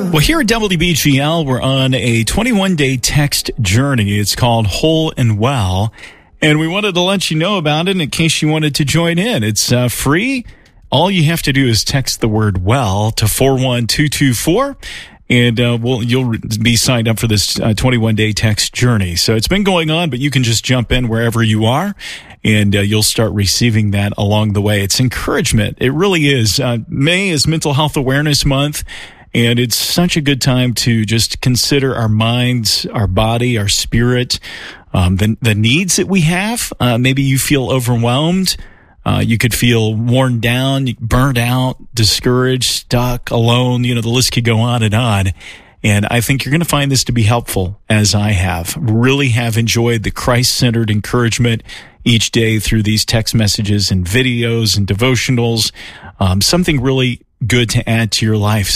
Well, here at WBGL, we're on a 21-day text journey. It's called Whole and Well, and we wanted to let you know about it in case you wanted to join in. It's free. All you have to do is text the word WELL to 41224, and you'll be signed up for this 21-day text journey. So it's been going on, but you can just jump in wherever you are, and you'll start receiving that along the way. It's encouragement. It really is. May is Mental Health Awareness Month, and it's such a good time to just consider our minds, our body, our spirit, the needs that we have. Maybe you feel overwhelmed. You could feel worn down, burnt out, discouraged, stuck, alone. The list could go on. And I think you're going to find this to be helpful, as I have. Really have enjoyed the Christ-centered encouragement each day through these text messages and videos and devotionals. Something really good to add to your life.